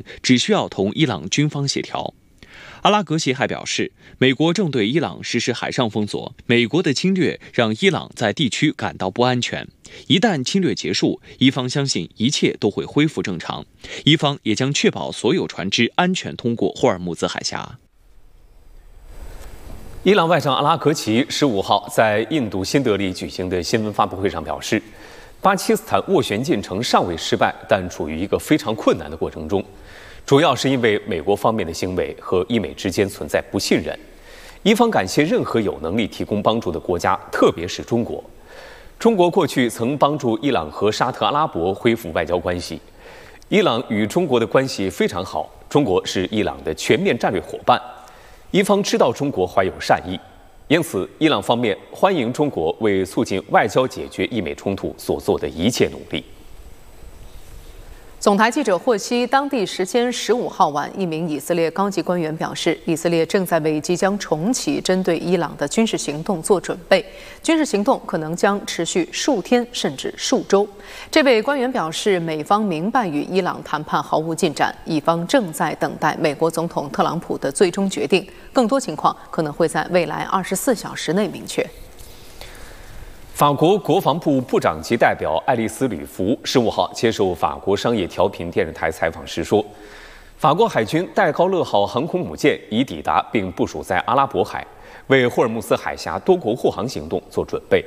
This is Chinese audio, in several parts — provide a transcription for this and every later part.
只需要同伊朗军方协调。阿拉格齐还表示，美国正对伊朗实施海上封锁，美国的侵略让伊朗在地区感到不安全。一旦侵略结束，伊方相信一切都会恢复正常，伊方也将确保所有船只安全通过霍尔木兹海峡。 伊朗外长阿拉格齐15号在印度新德里举行的新闻发布会上表示，巴基斯坦斡旋进程尚未失败，但处于一个非常困难的过程中，主要是因为美国方面的行为和伊美之间存在不信任。伊方感谢任何有能力提供帮助的国家，特别是中国。中国过去曾帮助伊朗和沙特阿拉伯恢复外交关系，伊朗与中国的关系非常好，中国是伊朗的全面战略伙伴。伊方知道中国怀有善意，因此伊朗方面欢迎中国为促进外交解决伊美冲突所做的一切努力。 总台记者获悉，当地时间15号晚，一名以色列高级官员表示，以色列正在为即将重启针对伊朗的军事行动做准备，军事行动可能将持续数天甚至数周。这位官员表示，美方明白与伊朗谈判毫无进展，以方正在等待美国总统特朗普的最终决定，更多情况可能会在未来24小时内明确。 法国国防部部长级代表爱丽丝·吕弗15号接受法国商业调频电视台采访时说，法国海军戴高乐号航空母舰已抵达并部署在阿拉伯海，为霍尔木兹海峡多国护航行动做准备。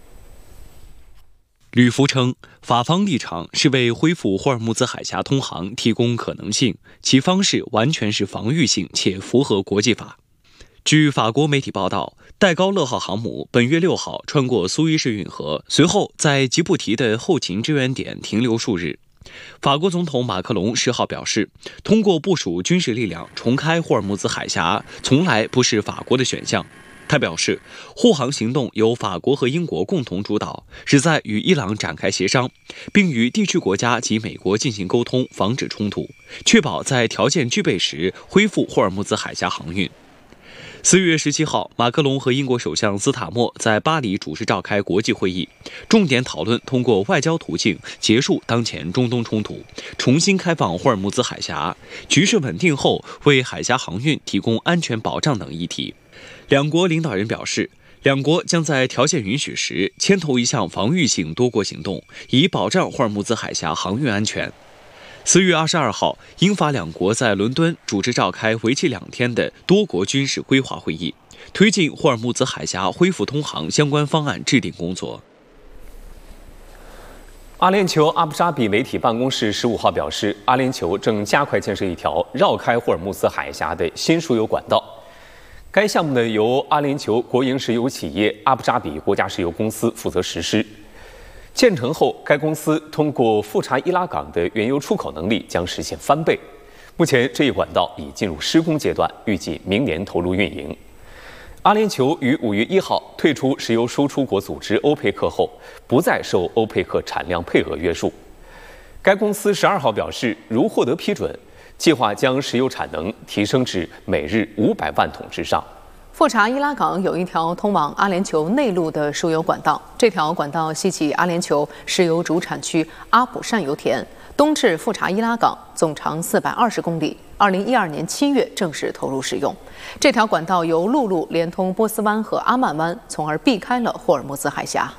吕弗称，法方立场是为恢复霍尔木兹海峡通航提供可能性，其方式完全是防御性且符合国际法。据法国媒体报道，戴高乐号航母本月6号穿过苏伊士运河，随后在吉布提的后勤支援点停留数日。法国总统马克龙10号表示，通过部署军事力量重开霍尔木兹海峡，从来不是法国的选项。他表示，护航行动由法国和英国共同主导，旨在与伊朗展开协商，并与地区国家及美国进行沟通，防止冲突，确保在条件具备时恢复霍尔木兹海峡航运。4月17号，马克龙和英国首相斯塔默在巴黎主持召开国际会议，重点讨论通过外交途径结束当前中东冲突，重新开放霍尔木兹海峡，局势稳定后为海峡航运提供安全保障等议题。两国领导人表示，两国将在条件允许时牵头一项防御性多国行动，以保障霍尔木兹海峡航运安全。4月22号，英法两国在伦敦主持召开为期2天的多国军事规划会议，推进霍尔木兹海峡恢复通航相关方案制定工作。 阿联酋阿布扎比媒体办公室15号表示，阿联酋正加快建设一条绕开霍尔木兹海峡的新输油管道。该项目呢，由阿联酋国营石油企业阿布扎比国家石油公司负责实施。建成后，该公司通过富查伊拉港的原油出口能力将实现翻倍。目前，这一管道已进入施工阶段，预计明年投入运营。阿联酋于5月1号退出石油输出国组织欧佩克后，不再受欧佩克产量配额约束。该公司12号表示，如获得批准，计划将石油产能提升至每日500万桶之上。 富查伊拉港有一条通往阿联酋内陆的输油管道，这条管道西起阿联酋石油主产区阿卜善油田，东至富查伊拉港，总长420公里。2012年7月正式投入使用。这条管道由陆路连通波斯湾和阿曼湾，从而避开了霍尔木兹海峡。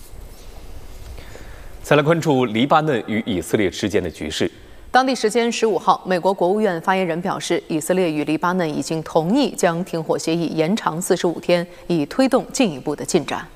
再来关注黎巴嫩与以色列之间的局势。 当地时间15号，美国国务院发言人表示，以色列与黎巴嫩已经同意将停火协议延长45天，以推动进一步的进展。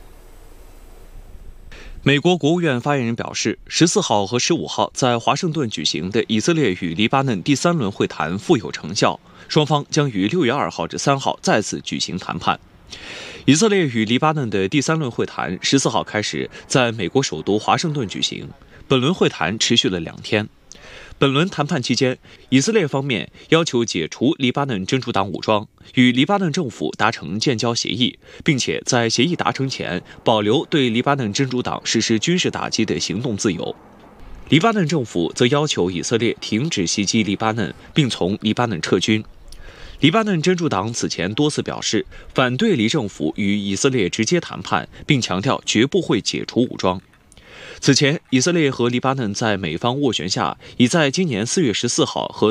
美国国务院发言人表示，14号和15号在华盛顿举行的以色列与黎巴嫩第3轮会谈富有成效，双方将于6月2号至3号再次举行谈判。以色列与黎巴嫩的第3轮会谈14号开始在美国首都华盛顿举行，本轮会谈持续了2天。本轮谈判期间，以色列方面要求解除黎巴嫩真主党武装，与黎巴嫩政府达成建交协议，并且在协议达成前保留对黎巴嫩真主党实施军事打击的行动自由。黎巴嫩政府则要求以色列停止袭击黎巴嫩，并从黎巴嫩撤军。黎巴嫩真主党此前多次表示反对黎政府与以色列直接谈判，并强调绝不会解除武装。此前，以色列和黎巴嫩在美方斡旋下，已在今年4月14号和